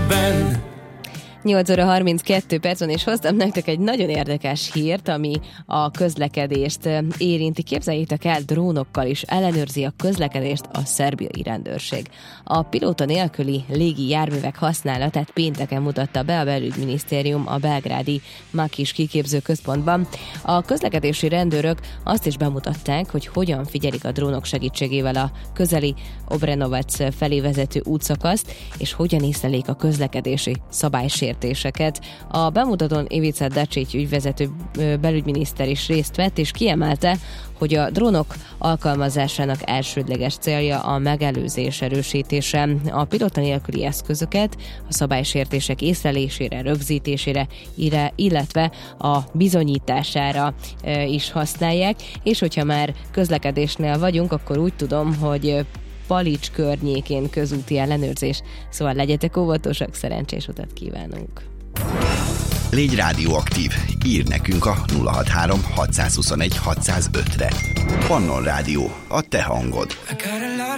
kezedben. 8 óra 32 percen, és hoztam nektek egy nagyon érdekes hírt, ami a közlekedést érinti. Képzeljétek el, drónokkal is ellenőrzi a közlekedést a szerbiai rendőrség. A pilóta nélküli légi járművek használatát pénteken mutatta be a belügyminisztérium a belgrádi Makis kiképző központban. A közlekedési rendőrök azt is bemutatták, hogy hogyan figyelik a drónok segítségével a közeli Obrenovac felé vezető útszakaszt, és hogyan észlelik a közlekedési szabálysértéseket. A bemutatón Ivica Dacic ügyvezető belügyminiszter is részt vett, és kiemelte, hogy a drónok alkalmazásának elsődleges célja a megelőzés erősítése. A pilóta nélküli eszközöket a szabálysértések észlelésére, rögzítésére, illetve a bizonyítására is használják, és hogyha már közlekedésnél vagyunk, akkor úgy tudom, hogy Palics környékén közúti ellenőrzés, szóval legyetek óvatosak, szerencsés utat kívánunk. Légy rádióaktív, írj nekünk a 063 621 605-re. Pannon Rádió, a te hangod.